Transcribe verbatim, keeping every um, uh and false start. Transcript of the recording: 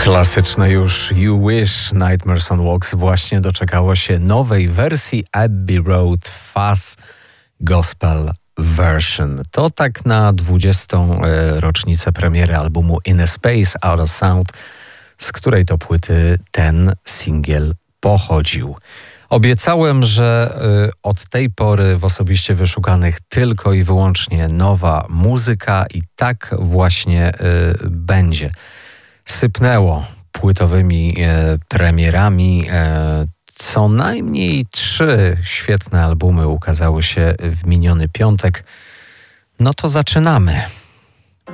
Klasyczne już You Wish Nightmares on Walks właśnie doczekało się nowej wersji Abbey Road Fuzz Gospel Version. To tak na dwudziestą e, rocznicę premiery albumu In a Space Out of Sound, z której to płyty ten singiel pochodził. Obiecałem, że y, od tej pory w osobiście wyszukanych tylko i wyłącznie nowa muzyka i tak właśnie y, będzie. Sypnęło płytowymi y, premierami. Y, co najmniej trzy świetne albumy ukazały się w miniony piątek. No to zaczynamy.